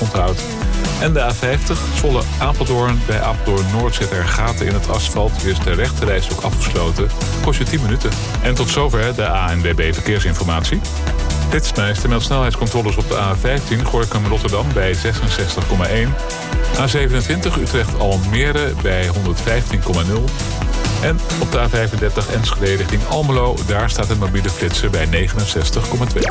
oponthoud. En de A50, Zwolle-Apeldoorn. Bij Apeldoorn-Noord zitten er gaten in het asfalt. Hier is de rechterreis ook afgesloten. Kost je 10 minuten. En tot zover de ANWB Verkeersinformatie. Flitsmeister meldt snelheidscontroles op de A15 Gorinchem-Rotterdam bij 66,1. A27 Utrecht-Almere bij 115,0. En op de A35 Enschede richting Almelo, daar staat een mobiele flitser bij 69,2.